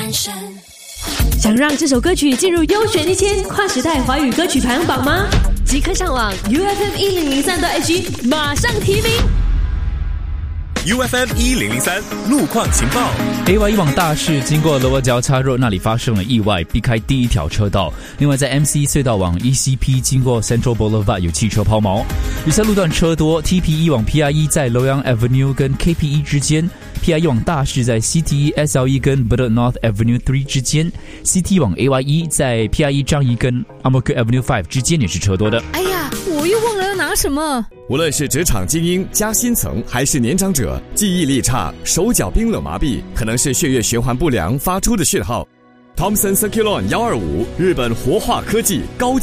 单身。 想让这首歌曲进入优选1000跨时代华语歌曲排行榜吗？即刻上网 UFM1003.SG 马上提名。 UFM1003 路况情报。 AY 往大市经过 Lower 交叉路那里发生了意外，避开第一条车道。另外在 MC 隧道往 ECP 经过 Central Boulevard 有汽车抛锚。有些路段车多 ，TPE 往 PIE 在 Loyang Avenue 跟 KPE 之间，PIE 往大市在 CTE SLE 跟 Bedok North Avenue 3之间，CT 往 AYE 在 PIE 樟宜跟 Ang-Mo-Kio Avenue 5之间也是车多的。 哎呀，我又忘了要拿什么。 无论是职场精英、加薪层，还是年长者，记忆力差、手脚冰冷麻痹，可能是血液循环不良发出的讯号。Thomson Circulon 125，日本活化科技高